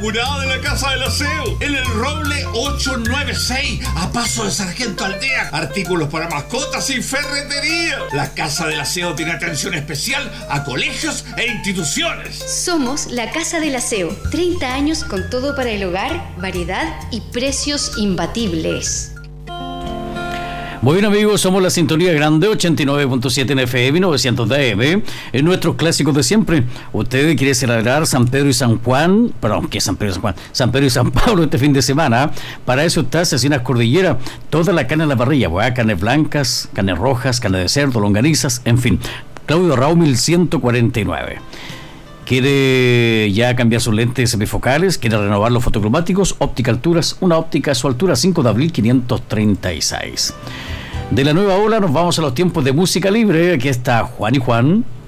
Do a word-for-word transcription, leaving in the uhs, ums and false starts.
inaugurada de la Casa del Aseo en el Roble ochocientos noventa y seis, a paso de Sargento Aldea. Artículos para mascotas y ferretería. La Casa del Aseo tiene atención especial a colegios e instituciones. Somos la Casa del Aseo. treinta años con todo para el hogar, variedad y precios imbatibles. Muy bien, amigos, somos la Sintonía Grande ochenta y nueve punto siete en F M, novecientos de A M, en nuestros clásicos de siempre. Usted quiere celebrar San Pedro y San Juan, perdón, ¿qué es San Pedro y San Juan? San Pedro y San Pablo este fin de semana. Para eso está Cecinas Cordillera, toda la carne en la parrilla, ¿verdad? Carnes blancas, carnes rojas, carne de cerdo, longanizas, en fin. Claudio Raúl mil ciento cuarenta y nueve. ¿Quiere ya cambiar sus lentes bifocales? ¿Quiere renovar los fotocromáticos? Óptica Alturas, una óptica a su altura, cinco de abril quinientos treinta y seis. De la nueva ola nos vamos a los tiempos de música libre. Aquí está Juan y Juan.